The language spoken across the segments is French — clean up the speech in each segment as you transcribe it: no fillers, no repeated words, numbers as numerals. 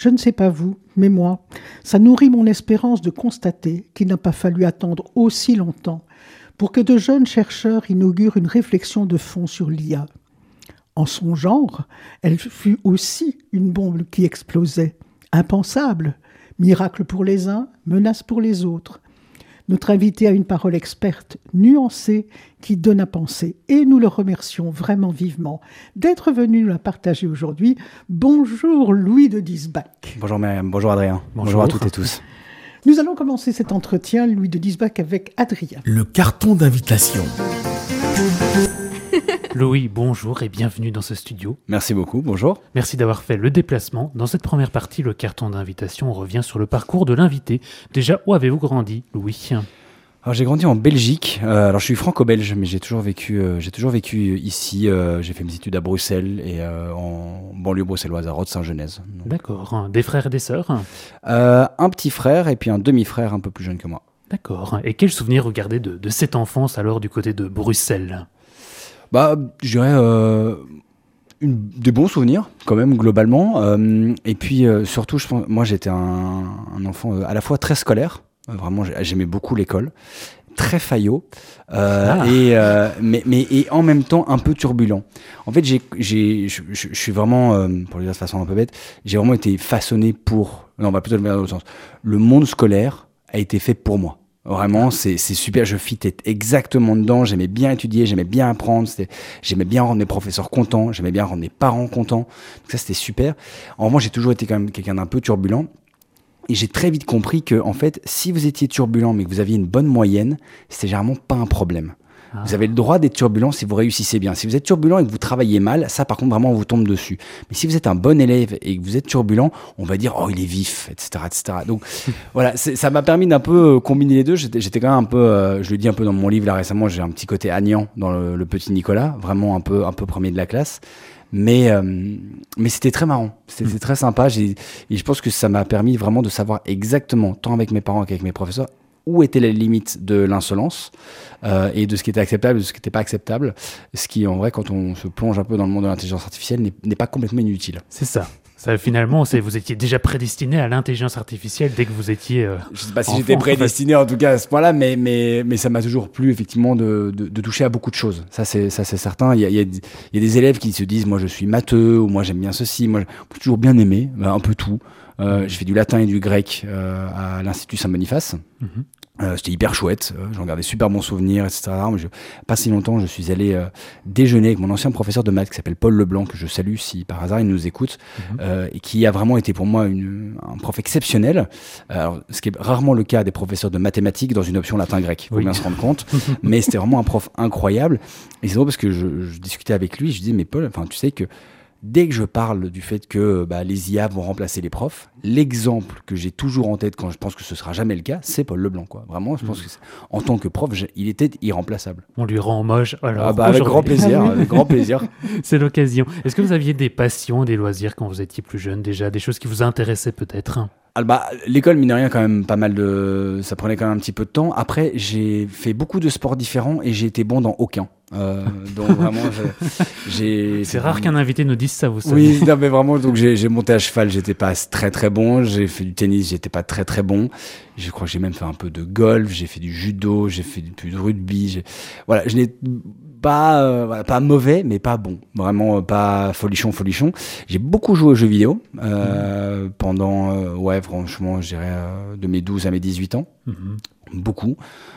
Je ne sais pas vous, mais moi, ça nourrit mon espérance de constater qu'il n'a pas fallu attendre aussi longtemps pour que de jeunes chercheurs inaugurent une réflexion de fond sur l'IA. En son genre, elle fut aussi une bombe qui explosait. Impensable, miracle pour les uns, menace pour les autres. Notre invité a une parole experte, nuancée, qui donne à penser. Et nous le remercions vraiment vivement d'être venu nous la partager aujourd'hui. Bonjour Louis de Diesbach. Bonjour Myriam, bonjour Adrien, bonjour à toutes et tous. Nous allons commencer cet entretien, Louis de Diesbach, avec Adrien. Le carton d'invitation. Louis, bonjour et bienvenue dans ce studio. Merci beaucoup, bonjour. Merci d'avoir fait le déplacement. Dans cette première partie, le carton d'invitation, on revient sur le parcours de l'invité. Déjà, où avez-vous grandi, Louis ? Alors, j'ai grandi en Belgique. Alors, je suis franco-belge, mais j'ai toujours vécu ici. J'ai fait mes études à Bruxelles et en banlieue bruxelloise, à Rode-Saint-Genèse. D'accord. Des frères et des sœurs ? Un petit frère et puis un demi-frère un peu plus jeune que moi. D'accord. Et quel souvenir vous gardez de cette enfance alors du côté de Bruxelles ? Je dirais des bons souvenirs quand même globalement. Et puis surtout, je pense, moi j'étais un enfant à la fois très scolaire. Vraiment, j'aimais beaucoup l'école, très faillot, et en même temps un peu turbulent. En fait, je suis vraiment, pour le dire de façon un peu bête, j'ai vraiment été façonné pour. Non, on va plutôt le mettre dans l'autre sens. Le monde scolaire a été fait pour moi. Vraiment, c'est super, je fitais exactement dedans, j'aimais bien étudier, j'aimais bien apprendre, j'aimais bien rendre mes professeurs contents, j'aimais bien rendre mes parents contents, donc ça c'était super. En revanche, j'ai toujours été quand même quelqu'un d'un peu turbulent, et j'ai très vite compris que, en fait, si vous étiez turbulent mais que vous aviez une bonne moyenne, c'était généralement pas un problème. Vous avez le droit d'être turbulent si vous réussissez bien. Si vous êtes turbulent et que vous travaillez mal, ça par contre vraiment on vous tombe dessus. Mais si vous êtes un bon élève et que vous êtes turbulent, on va dire oh il est vif, etc., etc. Donc voilà, ça m'a permis d'un peu combiner les deux. J'étais quand même un peu, je le dis un peu dans mon livre là récemment, j'ai un petit côté Agnan dans le petit Nicolas, vraiment un peu premier de la classe. Mais c'était très marrant, c'était très sympa. Et je pense que ça m'a permis vraiment de savoir exactement, tant avec mes parents qu'avec mes professeurs, où étaient les limites de l'insolence et de ce qui était acceptable et de ce qui n'était pas acceptable. Ce qui, en vrai, quand on se plonge un peu dans le monde de l'intelligence artificielle, n'est pas complètement inutile. C'est ça. Ça, finalement, vous étiez déjà prédestiné à l'intelligence artificielle dès que vous étiez je ne sais pas si j'étais prédestiné en tout cas à ce point-là, mais ça m'a toujours plu effectivement de toucher à beaucoup de choses. Ça c'est certain. Il y a des élèves qui se disent moi je suis matheux ou moi j'aime bien ceci. Moi j'ai toujours bien aimé un peu tout. J'ai fait du latin et du grec à l'Institut Saint-Boniface. C'était hyper chouette, j'en gardais super bons souvenirs, etc. Pas si longtemps, je suis allé déjeuner avec mon ancien professeur de maths qui s'appelle Paul Leblanc, que je salue si par hasard il nous écoute, et qui a vraiment été pour moi un prof exceptionnel. Alors, ce qui est rarement le cas des professeurs de mathématiques dans une option latin-grec, il faut bien se rendre compte, mais c'était vraiment un prof incroyable. Et c'est drôle parce que je discutais avec lui, je disais mais Paul, tu sais que dès que je parle du fait que les IA vont remplacer les profs, l'exemple que j'ai toujours en tête quand je pense que ce sera jamais le cas, c'est Paul Leblanc, quoi. Vraiment, je pense que en tant que prof, il était irremplaçable. On lui rend hommage. Alors, avec grand plaisir, avec grand plaisir. C'est l'occasion. Est-ce que vous aviez des passions, des loisirs quand vous étiez plus jeune déjà, des choses qui vous intéressaient peut-être ? L'école, mine de rien, quand même pas mal ça prenait quand même un petit peu de temps. Après, j'ai fait beaucoup de sports différents et j'ai été bon dans aucun. Donc vraiment, c'est rare qu'un invité nous dise ça, vous savez. Oui, non, mais vraiment, donc j'ai monté à cheval, j'étais pas très très bon. J'ai fait du tennis, j'étais pas très très bon. Je crois que j'ai même fait un peu de golf, j'ai fait du judo, j'ai fait du rugby. Voilà, je n'ai pas mauvais, mais pas bon. Vraiment pas folichon. J'ai beaucoup joué aux jeux vidéo pendant, franchement, je dirais de mes 12 à mes 18 ans. Beaucoup.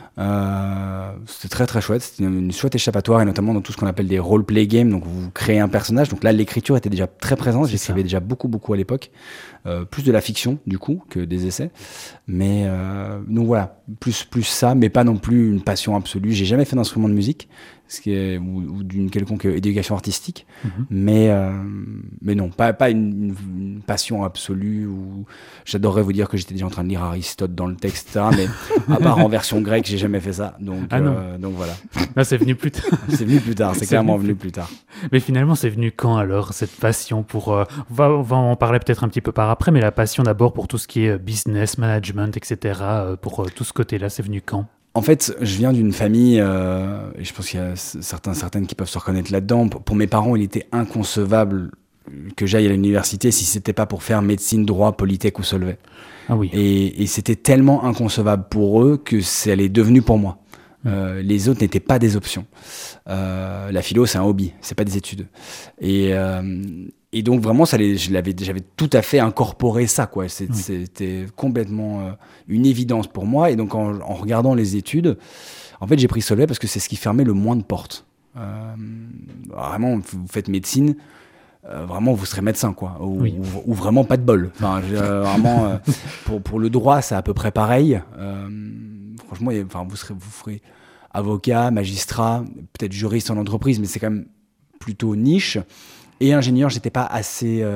C'était très très chouette, c'était une chouette échappatoire et notamment dans tout ce qu'on appelle des role-play games, donc vous créez un personnage, donc là l'écriture était déjà très présente, j'écrivais déjà beaucoup à l'époque, plus de la fiction du coup que des essais, mais donc voilà, plus ça, mais pas non plus une passion absolue. J'ai jamais fait d'instrument de musique, ou d'une quelconque éducation artistique, mais non, pas une passion absolue où j'adorerais vous dire que j'étais déjà en train de lire Aristote dans le texte, etc., mais à part en version grecque, j'ai jamais fait ça, donc voilà. Là, c'est venu plus tard. C'est venu plus tard, c'est clairement venu plus tard. Mais finalement, c'est venu quand alors, cette passion pour... on va en parler peut-être un petit peu par après, mais la passion d'abord pour tout ce qui est business, management, etc., pour tout ce côté-là, c'est venu quand ? En fait, je viens d'une famille, et je pense qu'il y a certaines qui peuvent se reconnaître là-dedans. Pour mes parents, il était inconcevable que j'aille à l'université si c'était pas pour faire médecine, droit, Polytech ou Solvay. Ah oui. Et c'était tellement inconcevable pour eux que ça l'est devenu pour moi. Les autres n'étaient pas des options. La philo, c'est un hobby, c'est pas des études. Et donc vraiment, j'avais tout à fait incorporé ça, quoi. C'était complètement une évidence pour moi. Et donc en regardant les études, en fait, j'ai pris Solvay parce que c'est ce qui fermait le moins de portes. Vraiment, vous faites médecine. Vraiment vous serez médecin, quoi, ou vraiment pas de bol. Enfin, vraiment pour le droit c'est à peu près pareil. Franchement, vous ferez avocat, magistrat, peut-être juriste en entreprise, mais c'est quand même plutôt niche. Et ingénieur, j'étais pas assez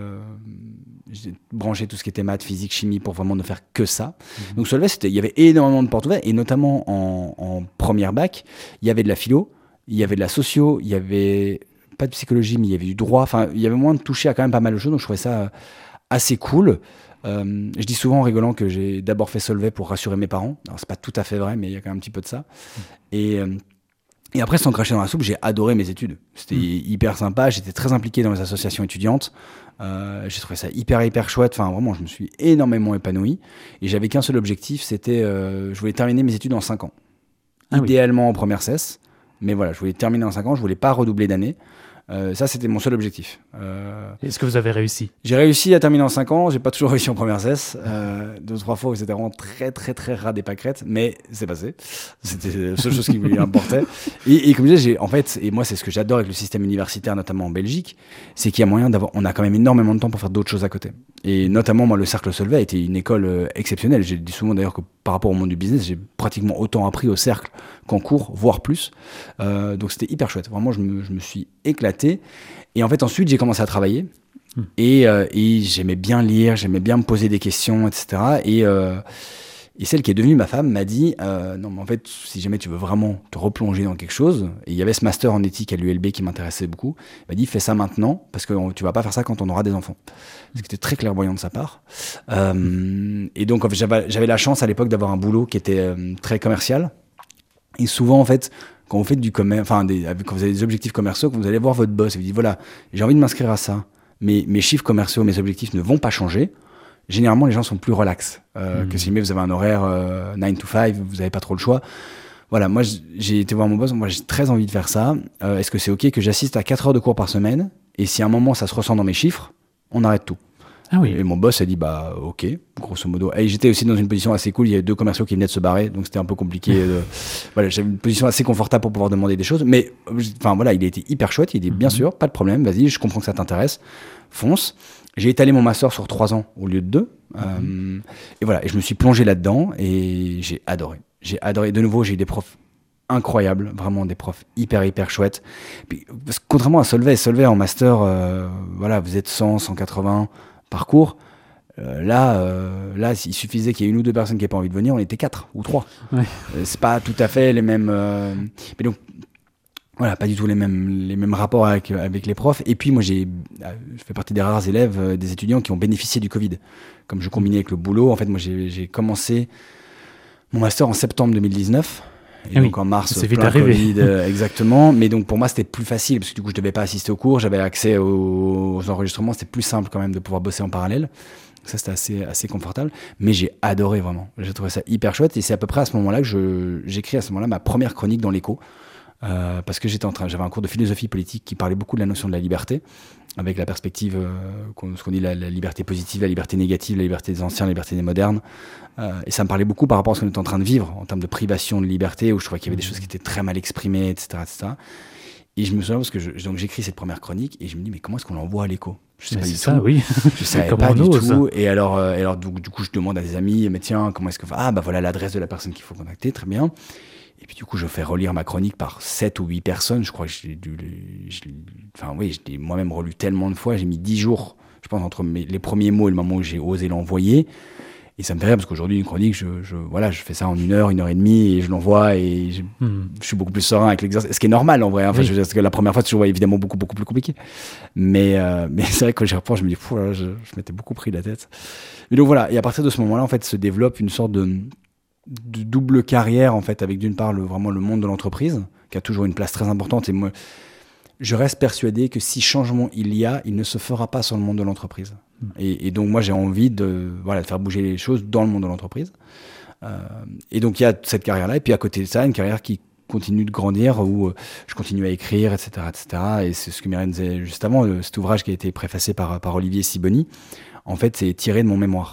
j'ai branché tout ce qui était maths, physique, chimie pour vraiment ne faire que ça. Donc Solvay, il y avait énormément de portes ouvertes, et notamment en première bac, il y avait de la philo, il y avait de la socio, il y avait pas de psychologie, mais il y avait du droit. Enfin, il y avait moyen de toucher à quand même pas mal de choses, donc je trouvais ça assez cool. Je dis souvent en rigolant que j'ai d'abord fait Solvay pour rassurer mes parents. Alors, c'est pas tout à fait vrai, mais il y a quand même un petit peu de ça. Et après, sans cracher dans la soupe, j'ai adoré mes études. C'était hyper sympa. J'étais très impliqué dans les associations étudiantes. J'ai trouvé ça hyper chouette. Enfin, vraiment, je me suis énormément épanoui. Et j'avais qu'un seul objectif, c'était je voulais terminer mes études en 5 ans. Idéalement en première cesse. Mais voilà, je voulais terminer en 5 ans. Je voulais pas redoubler d'années. Ça, c'était mon seul objectif. Est-ce que vous avez réussi ? J'ai réussi à terminer en 5 ans. J'ai pas toujours réussi en première cesse. 2-3 fois où c'était vraiment très ras des pâquerettes, mais c'est passé. C'était la seule chose qui m'importait. Et comme je disais, en fait, et moi, c'est ce que j'adore avec le système universitaire, notamment en Belgique, c'est qu'il y a moyen on a quand même énormément de temps pour faire d'autres choses à côté. Et notamment, moi, le Cercle Solvay a été une école exceptionnelle. J'ai dit souvent d'ailleurs que par rapport au monde du business, j'ai pratiquement autant appris au Cercle qu'en cours, voire plus. Donc c'était hyper chouette. Vraiment, je me suis éclaté. Et en fait, ensuite, j'ai commencé à travailler. Et j'aimais bien lire, j'aimais bien me poser des questions, etc. Et celle qui est devenue ma femme m'a dit non, mais en fait, si jamais tu veux vraiment te replonger dans quelque chose, et il y avait ce master en éthique à l'ULB qui m'intéressait beaucoup, elle m'a dit fais ça maintenant, parce que tu vas pas faire ça quand on aura des enfants. Ce qui était très clairvoyant de sa part. Et donc, en fait, j'avais la chance à l'époque d'avoir un boulot qui était très commercial. Et souvent, en fait, quand vous faites du commerce, quand vous avez des objectifs commerciaux, quand vous allez voir votre boss et vous dites voilà, j'ai envie de m'inscrire à ça, mais mes chiffres commerciaux, mes objectifs ne vont pas changer. Généralement, les gens sont plus relax que si vous avez un horaire 9 to 5, vous n'avez pas trop le choix. Voilà, moi, j'ai été voir mon boss, moi, j'ai très envie de faire ça. Est-ce que c'est OK que j'assiste à 4 heures de cours par semaine ? Et si à un moment, ça se ressent dans mes chiffres, on arrête tout. Ah oui. Et mon boss a dit bah OK, grosso modo. Et j'étais aussi dans une position assez cool, il y avait 2 commerciaux qui venaient de se barrer, donc c'était un peu compliqué. Voilà, j'avais une position assez confortable pour pouvoir demander des choses, mais enfin voilà, il a été hyper chouette, il dit bien sûr, pas de problème, vas-y, je comprends que ça t'intéresse, fonce. J'ai étalé mon master sur 3 ans au lieu de 2. Et voilà, et je me suis plongé là-dedans et j'ai adoré. J'ai adoré. De nouveau, j'ai eu des profs incroyables, vraiment des profs hyper chouettes. Puis, parce que contrairement à Solvay en master, voilà, vous êtes 100, 180 par cours. Là, il suffisait qu'il y ait 1 ou 2 personnes qui n'aient pas envie de venir, on était 4 ou 3. Ouais. C'est pas tout à fait les mêmes. Mais donc, voilà, pas du tout les mêmes rapports avec les profs. Et puis moi, je fais partie des rares élèves, des étudiants qui ont bénéficié du Covid. Comme je combinais avec le boulot, en fait, moi, j'ai commencé mon master en septembre 2019. Et donc en mars, c'est vite arrivé. Covid, exactement. Mais donc pour moi, c'était plus facile parce que du coup, je devais pas assister aux cours, j'avais accès aux enregistrements. C'était plus simple quand même de pouvoir bosser en parallèle. Ça, c'était assez confortable. Mais j'ai adoré vraiment. J'ai trouvé ça hyper chouette. Et c'est à peu près à ce moment-là que j'écris à ce moment-là ma première chronique dans l'Écho. Parce que j'avais un cours de philosophie politique qui parlait beaucoup de la notion de la liberté, avec la perspective, ce qu'on dit la liberté positive, la liberté négative, la liberté des anciens, la liberté des modernes. Et ça me parlait beaucoup par rapport à ce qu'on est en train de vivre en termes de privation de liberté, où je trouvais qu'il y avait des choses qui étaient très mal exprimées, etc. Et je me souviens parce que donc j'écris cette première chronique et je me dis mais comment est-ce qu'on l'envoie à l'Écho ? Je sais pas du tout. Ça, oui. Je savais pas du tout. Et alors du coup je demande à des amis, mais tiens, comment est-ce que voilà l'adresse de la personne qu'il faut contacter, très bien. Et puis du coup, je fais relire ma chronique par 7 ou 8 personnes. Je crois que je l'ai moi-même relu tellement de fois. J'ai mis 10 jours, je pense, entre les premiers mots et le moment où j'ai osé l'envoyer. Et ça me fait rire parce qu'aujourd'hui, une chronique, je fais ça en 1 heure, 1 heure et demie, et je l'envoie et je suis beaucoup plus serein avec l'exercice. Ce qui est normal en vrai. Enfin, oui. Parce que la première fois, c'est toujours évidemment beaucoup plus compliqué. Mais c'est vrai que quand j'y reprends, je me dis, je m'étais beaucoup pris la tête. Et donc voilà. Et à partir de ce moment-là, en fait, se développe une sorte de double carrière en fait, avec d'une part vraiment le monde de l'entreprise qui a toujours une place très importante. Et moi je reste persuadé que si changement il y a, il ne se fera pas sur le monde de l'entreprise. Et donc moi j'ai envie de faire bouger les choses dans le monde de l'entreprise. Et donc il y a cette carrière-là, et puis à côté de ça, une carrière qui continue de grandir, où je continue à écrire, etc. Et c'est ce que Myriam disait juste avant, cet ouvrage qui a été préfacé par Olivier Sibony, en fait c'est tiré de mon mémoire.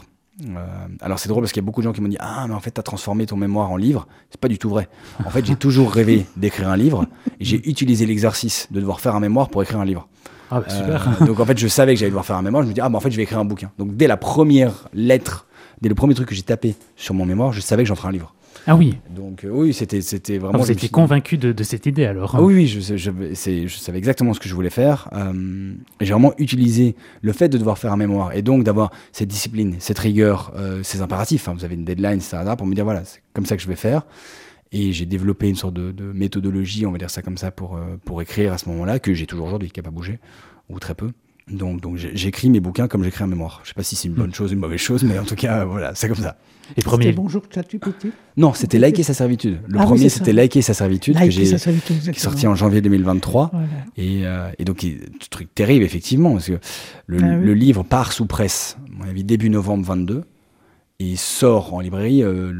Alors c'est drôle parce qu'il y a beaucoup de gens qui m'ont dit « Ah, mais en fait, t'as transformé ton mémoire en livre. » C'est pas du tout vrai. En fait, j'ai toujours rêvé d'écrire un livre et j'ai utilisé l'exercice de devoir faire un mémoire pour écrire un livre. Ah bah super. Donc en fait, je savais que j'allais devoir faire un mémoire. Je me dis « Ah, bah en fait, je vais écrire un bouquin. » Donc dès la première lettre, dès le premier truc que j'ai tapé sur mon mémoire, je savais que j'en ferais un livre. Ah oui. Donc oui, c'était vraiment... Vous étiez convaincu de cette idée alors. Ah oui, je savais exactement ce que je voulais faire. Et j'ai vraiment utilisé le fait de devoir faire un mémoire et donc d'avoir cette discipline, cette rigueur, ces impératifs. Vous avez une deadline, etc. pour me dire voilà, c'est comme ça que je vais faire. Et j'ai développé une sorte de méthodologie, on va dire ça comme ça, pour écrire à ce moment-là, que j'ai toujours aujourd'hui, qui n'a pas bougé, ou très peu. Donc j'écris mes bouquins comme j'écris un mémoire. Je ne sais pas si c'est une bonne chose ou une mauvaise chose, mais en tout cas, voilà, c'est comme ça. Et premier... C'était Bonjour ChatGPT. Non, c'était Liker sa servitude. Le premier, c'était Liker sa servitude, qui est sorti en janvier 2023. Voilà. Et donc, ce truc terrible, effectivement, parce que le livre part sous presse, à mon avis, début novembre 22, et sort en librairie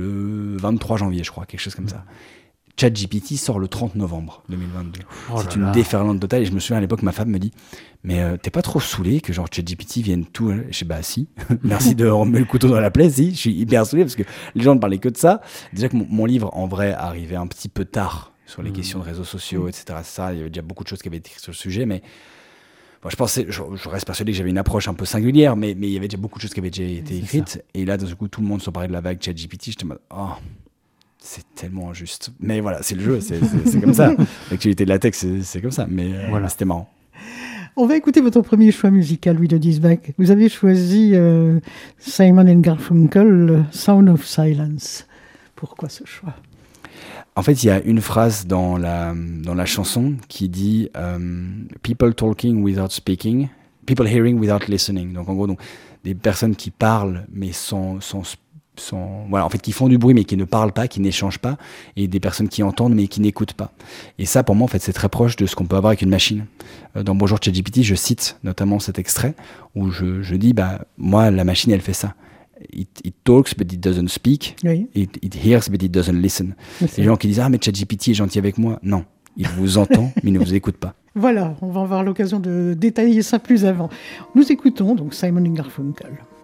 le 23 janvier, je crois, quelque chose comme ça. ChatGPT sort le 30 novembre 2022. C'est une déferlante totale. Et je me souviens à l'époque, ma femme me dit « Mais t'es pas trop saoulé que genre ChatGPT vienne tout ?» Je dis « Bah si, merci de remettre le couteau dans la plaie, si. Je suis hyper saoulé parce que les gens ne parlaient que de ça. » Déjà que mon livre, en vrai, arrivait un petit peu tard sur les questions de réseaux sociaux, etc. Ça, il y avait déjà beaucoup de choses qui avaient été écrites sur le sujet, mais... Bon, je reste persuadé que j'avais une approche un peu singulière, mais il y avait déjà beaucoup de choses qui avaient déjà été écrites. Et là, d'un coup, tout le monde se parlait de la vague ChatGPT. J'étais en mode « Oh, c'est tellement injuste. » Mais voilà, c'est le jeu, c'est comme ça. L'actualité de la tech, c'est comme ça. Mais voilà, c'était marrant. On va écouter votre premier choix musical, Louis de Diesbach. Vous avez choisi Simon & Garfunkel, Sound of Silence. Pourquoi ce choix ? En fait, il y a une phrase dans la chanson qui dit People talking without speaking, people hearing without listening. Donc en gros, des personnes qui parlent mais sans voilà, en fait, qui font du bruit mais qui ne parlent pas, qui n'échangent pas, et des personnes qui entendent mais qui n'écoutent pas. Et ça, pour moi, en fait, c'est très proche de ce qu'on peut avoir avec une machine. Dans Bonjour ChatGPT, je cite notamment cet extrait où je dis, moi, la machine, elle fait ça. It talks but it doesn't speak. Oui. It hears but it doesn't listen. Les gens qui disent mais ChatGPT est gentil avec moi. Non, il vous entend mais il ne vous écoute pas. Voilà, on va avoir l'occasion de détailler ça plus avant. Nous écoutons donc Simon & Garfunkel.